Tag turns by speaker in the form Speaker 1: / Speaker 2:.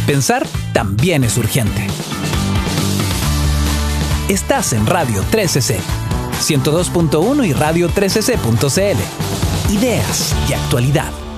Speaker 1: Pensar también es urgente. Estás en Radio 13C, 102.1 y radio13c.cl. Ideas y actualidad.